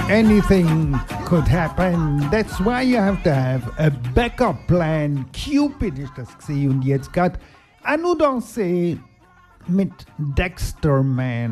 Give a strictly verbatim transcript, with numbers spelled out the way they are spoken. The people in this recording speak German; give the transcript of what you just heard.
Anything could happen. That's why you have to have a backup plan. Cupid ist das gewesen. Und jetzt gerade Anu Dansé mit Dexter Man.